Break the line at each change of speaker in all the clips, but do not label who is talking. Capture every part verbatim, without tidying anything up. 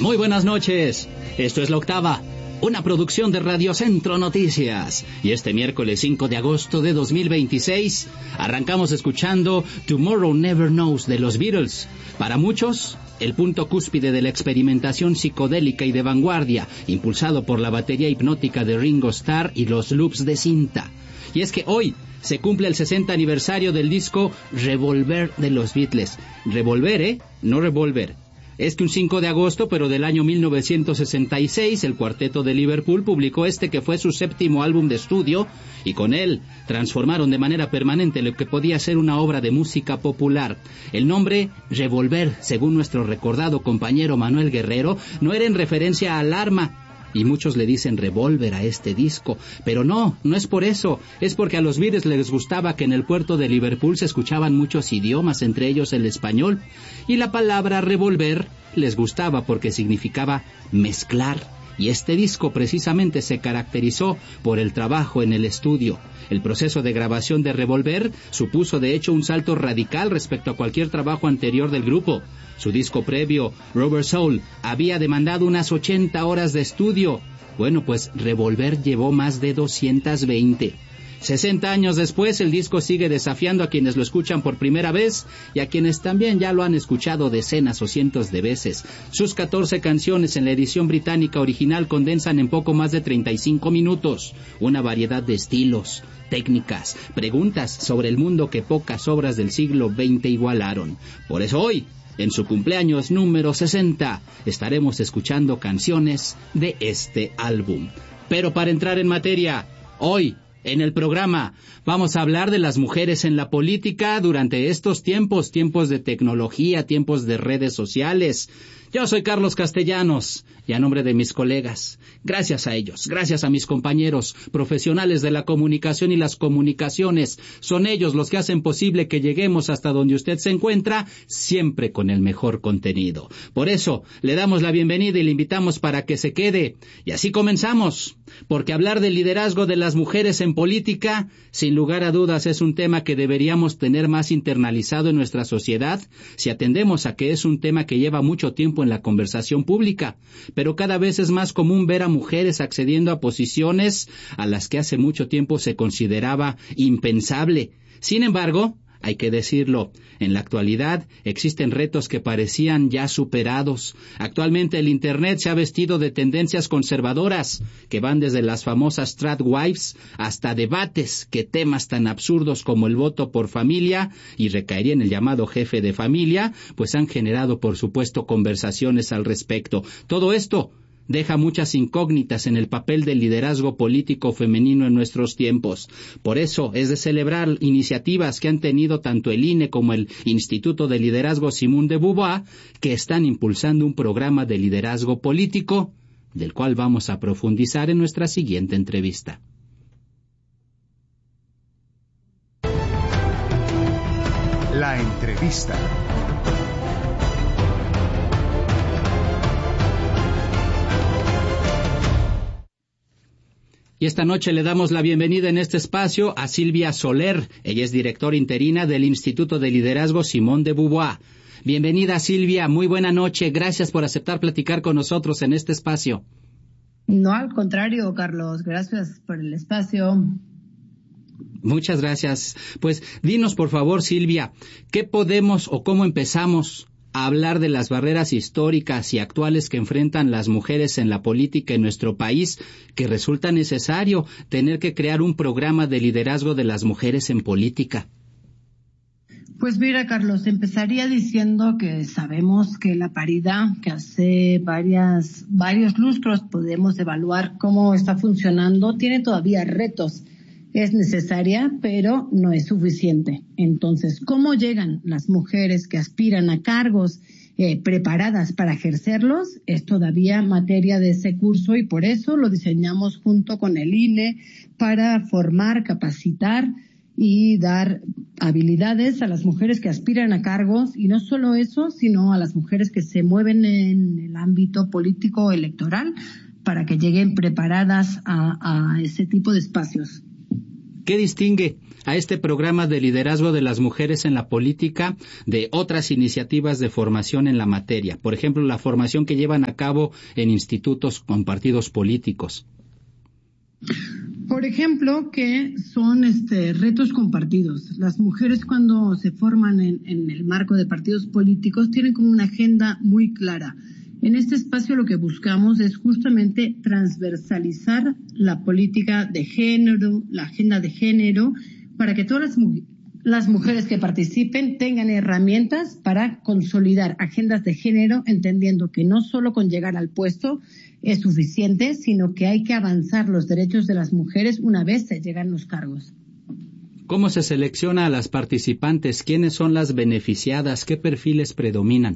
Muy buenas noches. Esto es La Octava, una producción de Radio Centro Noticias. Y este miércoles cinco de agosto de dos mil veintiséis arrancamos escuchando Tomorrow Never Knows de los Beatles. Para muchos, el punto cúspide de la experimentación psicodélica y de vanguardia, impulsado por la batería hipnótica de Ringo Starr y los loops de cinta. Y es que hoy se cumple el sesenta aniversario del disco Revolver de los Beatles. Revolver, ¿eh? No Revolver. Es que un cinco de agosto, pero del año mil novecientos sesenta y seis, el cuarteto de Liverpool publicó este que fue su séptimo álbum de estudio, y con él transformaron de manera permanente lo que podía ser una obra de música popular. El nombre Revolver, según nuestro recordado compañero Manuel Guerrero, no era en referencia al arma, y muchos le dicen revólver a este disco, pero no, no es por eso, es porque a los Beatles les gustaba que en el puerto de Liverpool se escuchaban muchos idiomas, entre ellos el español, y la palabra revolver les gustaba porque significaba mezclar. Y este disco precisamente se caracterizó por el trabajo en el estudio. El proceso de grabación de Revolver supuso de hecho un salto radical respecto a cualquier trabajo anterior del grupo. Su disco previo, Rubber Soul, había demandado unas ochenta horas de estudio. Bueno, pues Revolver llevó más de doscientas veinte. sesenta años después, el disco sigue desafiando a quienes lo escuchan por primera vez y a quienes también ya lo han escuchado decenas o cientos de veces. Sus catorce canciones en la edición británica original condensan en poco más de treinta y cinco minutos una variedad de estilos, técnicas, preguntas sobre el mundo que pocas obras del siglo veinte igualaron. Por eso hoy, en su cumpleaños número sesenta, estaremos escuchando canciones de este álbum. Pero para entrar en materia, hoy, en el programa vamos a hablar de las mujeres en la política durante estos tiempos, tiempos de tecnología, tiempos de redes sociales. Yo soy Carlos Castellanos y a nombre de mis colegas, gracias a ellos, gracias a mis compañeros profesionales de la comunicación y las comunicaciones, son ellos los que hacen posible que lleguemos hasta donde usted se encuentra, siempre con el mejor contenido. Por eso, le damos la bienvenida y le invitamos para que se quede. Y así comenzamos, porque hablar del liderazgo de las mujeres en política, sin lugar a dudas, es un tema que deberíamos tener más internalizado en nuestra sociedad, si atendemos a que es un tema que lleva mucho tiempo en la conversación pública, pero cada vez es más común ver a mujeres accediendo a posiciones a las que hace mucho tiempo se consideraba impensable. Sin embargo, hay que decirlo, en la actualidad existen retos que parecían ya superados. Actualmente el Internet se ha vestido de tendencias conservadoras, que van desde las famosas tradwives hasta debates que temas tan absurdos como el voto por familia, y recaería en el llamado jefe de familia, pues han generado por supuesto conversaciones al respecto. Todo esto deja muchas incógnitas en el papel del liderazgo político femenino en nuestros tiempos. Por eso es de celebrar iniciativas que han tenido tanto el I N E como el Instituto de Liderazgo Simone de Beauvoir, que están impulsando un programa de liderazgo político, del cual vamos a profundizar en nuestra siguiente entrevista.
La entrevista.
Y esta noche le damos la bienvenida en este espacio a Silvia Soler. Ella es directora interina del Instituto de Liderazgo Simone de Beauvoir. Bienvenida, Silvia, muy buena noche. Gracias por aceptar platicar con nosotros en este espacio.
No, al contrario, Carlos. Gracias por el espacio.
Muchas gracias. Pues dinos, por favor, Silvia, ¿qué podemos o cómo empezamos a hablar de las barreras históricas y actuales que enfrentan las mujeres en la política en nuestro país, que resulta necesario tener que crear un programa de liderazgo de las mujeres en política?
Pues mira, Carlos, empezaría diciendo que sabemos que la paridad, que hace varias, varios lustros podemos evaluar cómo está funcionando, tiene todavía retos. Es necesaria, pero no es suficiente. Entonces, ¿cómo llegan las mujeres que aspiran a cargos eh, preparadas para ejercerlos? Es todavía materia de ese curso y por eso lo diseñamos junto con el I N E para formar, capacitar y dar habilidades a las mujeres que aspiran a cargos, y no solo eso, sino a las mujeres que se mueven en el ámbito político electoral para que lleguen preparadas a, a ese tipo de espacios.
¿Qué distingue a este programa de liderazgo de las mujeres en la política de otras iniciativas de formación en la materia? Por ejemplo, la formación que llevan a cabo en institutos con partidos políticos.
Por ejemplo, que son este, retos compartidos. Las mujeres cuando se forman en, en el marco de partidos políticos tienen como una agenda muy clara. En este espacio lo que buscamos es justamente transversalizar la política de género, la agenda de género, para que todas las, mu- las mujeres que participen tengan herramientas para consolidar agendas de género, entendiendo que no solo con llegar al puesto es suficiente, sino que hay que avanzar los derechos de las mujeres una vez se llegan los cargos.
¿Cómo se selecciona a las participantes? ¿Quiénes son las beneficiadas? ¿Qué perfiles predominan?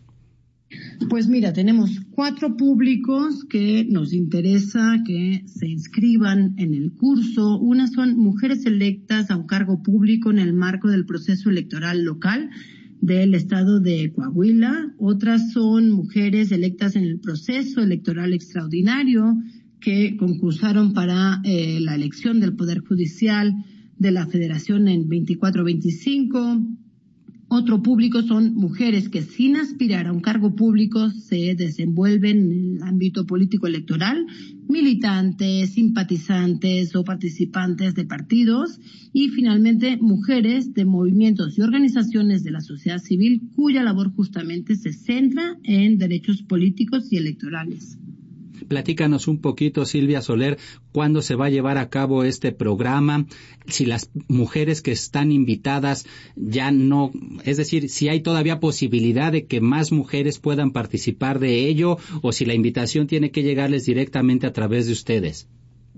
Pues mira, tenemos cuatro públicos que nos interesa que se inscriban en el curso. Una son mujeres electas a un cargo público en el marco del proceso electoral local del estado de Coahuila. Otras son mujeres electas en el proceso electoral extraordinario que concursaron para eh, la elección del Poder Judicial de la Federación en veinticuatro veinticinco. Otro público son mujeres que sin aspirar a un cargo público se desenvuelven en el ámbito político electoral, militantes, simpatizantes o participantes de partidos. Y finalmente mujeres de movimientos y organizaciones de la sociedad civil cuya labor justamente se centra en derechos políticos y electorales.
Platícanos un poquito, Silvia Soler, cuándo se va a llevar a cabo este programa, si las mujeres que están invitadas ya no, es decir, si hay todavía posibilidad de que más mujeres puedan participar de ello, o si la invitación tiene que llegarles directamente a través de ustedes.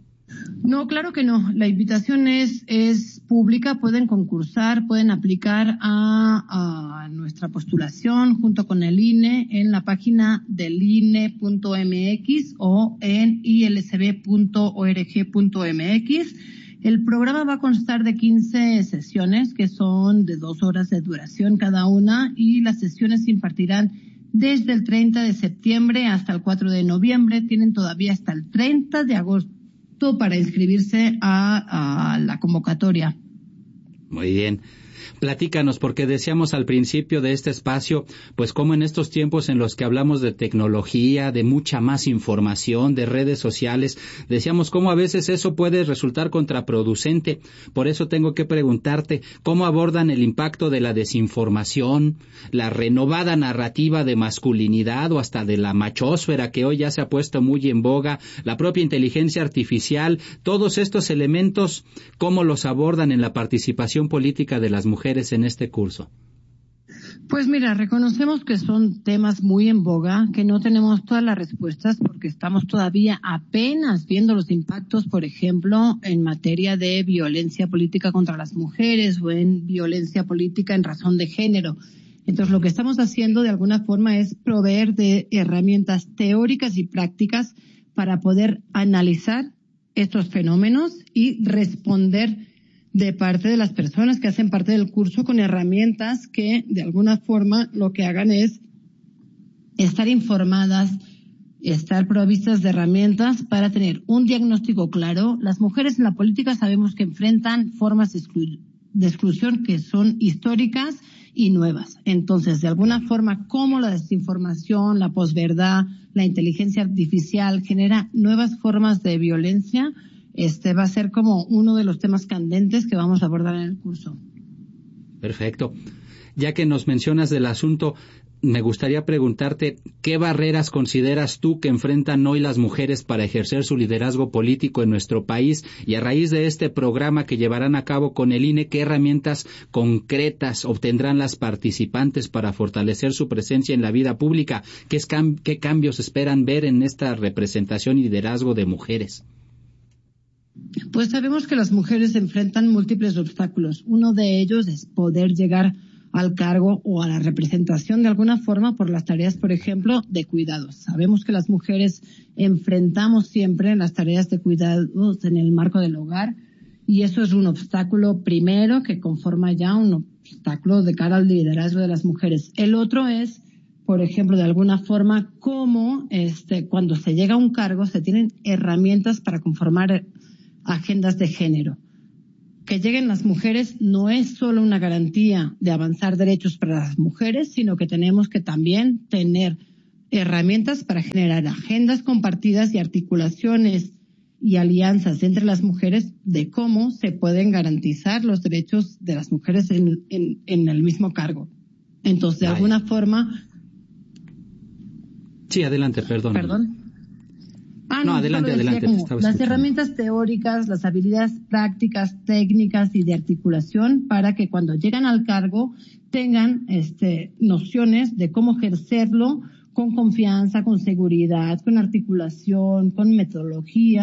No, claro que no. La invitación es, es pública, pueden concursar, pueden aplicar a, a nuestra postulación junto con el I N E en la página del I N E punto M X o en I L C B punto org punto M X. El programa va a constar de quince sesiones que son de dos horas de duración cada una y las sesiones se impartirán desde el treinta de septiembre hasta el cuatro de noviembre. Tienen todavía hasta el treinta de agosto para inscribirse a, a la convocatoria.
Muy bien. Platícanos, porque decíamos al principio de este espacio, pues como en estos tiempos en los que hablamos de tecnología, de mucha más información, de redes sociales, decíamos cómo a veces eso puede resultar contraproducente. Por eso tengo que preguntarte, ¿cómo abordan el impacto de la desinformación, la renovada narrativa de masculinidad o hasta de la machósfera que hoy ya se ha puesto muy en boga, la propia inteligencia artificial, todos estos elementos, cómo los abordan en la participación política de las mujeres en este curso?
Pues mira, reconocemos que son temas muy en boga, que no tenemos todas las respuestas porque estamos todavía apenas viendo los impactos, por ejemplo, en materia de violencia política contra las mujeres o en violencia política en razón de género. Entonces, lo que estamos haciendo de alguna forma es proveer de herramientas teóricas y prácticas para poder analizar estos fenómenos y responder de parte de las personas que hacen parte del curso con herramientas que de alguna forma lo que hagan es estar informadas, estar provistas de herramientas para tener un diagnóstico claro. Las mujeres en la política sabemos que enfrentan formas de, exclu- de exclusión que son históricas y nuevas. Entonces, de alguna forma, como la desinformación, la posverdad, la inteligencia artificial genera nuevas formas de violencia, Este va a ser como uno de los temas candentes que vamos a abordar en el curso.
Perfecto. Ya que nos mencionas del asunto, me gustaría preguntarte, ¿qué barreras consideras tú que enfrentan hoy las mujeres para ejercer su liderazgo político en nuestro país? Y a raíz de este programa que llevarán a cabo con el I N E, ¿qué herramientas concretas obtendrán las participantes para fortalecer su presencia en la vida pública? ¿Qué, es cam- qué cambios esperan ver en esta representación y liderazgo de mujeres?
Pues sabemos que las mujeres enfrentan múltiples obstáculos. Uno de ellos es poder llegar al cargo o a la representación de alguna forma por las tareas, por ejemplo, de cuidados. Sabemos que las mujeres enfrentamos siempre las tareas de cuidados en el marco del hogar y eso es un obstáculo primero que conforma ya un obstáculo de cara al liderazgo de las mujeres. El otro es, por ejemplo, de alguna forma, cómo este, cuando se llega a un cargo se tienen herramientas para conformar agendas de género. que lleguen las mujeres no es solo una garantía de avanzar derechos para las mujeres, sino que tenemos que también tener herramientas para generar agendas compartidas y articulaciones y alianzas entre las mujeres de cómo se pueden garantizar los derechos de las mujeres en, en, en el mismo cargo. Entonces, de
Vaya.
alguna forma...
Sí, adelante, perdón.
Perdón. Ah,
no,
no,
adelante,
solo decía
adelante.
como
Te estaba
las
escuchando.
herramientas teóricas, las habilidades prácticas, técnicas y de articulación para que cuando llegan al cargo tengan este, nociones de cómo ejercerlo con confianza, con seguridad, con articulación, con metodología.